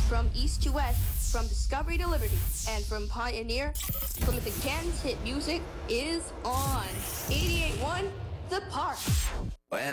From east to west, from discovery to liberty, and from pioneer to mythic Kansas, hit music is on. 88.1 The Park.